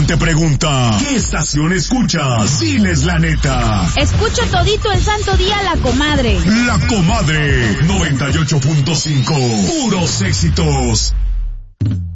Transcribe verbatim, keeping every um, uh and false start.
alguien te pregunta, ¿qué estación escuchas? Diles la neta. Escucho todito el santo día La Comadre. La Comadre, noventa y ocho punto cinco, puros éxitos.